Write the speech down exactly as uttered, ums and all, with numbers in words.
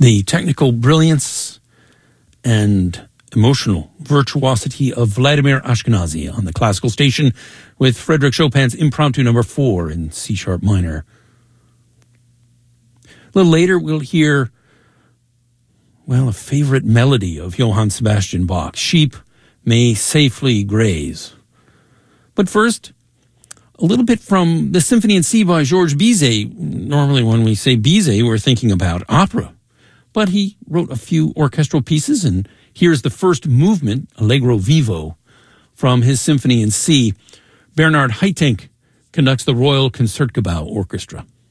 the technical brilliance and emotional virtuosity of Vladimir Ashkenazy on the classical station with Frédéric Chopin's Impromptu number four in C-sharp minor. A little later, we'll hear, well, a favorite melody of Johann Sebastian Bach, Sheep May Safely Graze. But first, a little bit from the Symphony in C by Georges Bizet. Normally when we say Bizet, we're thinking about opera. But he wrote a few orchestral pieces, and here's the first movement, Allegro Vivo, from his Symphony in C. Bernard Haitink conducts the Royal Concertgebouw Orchestra.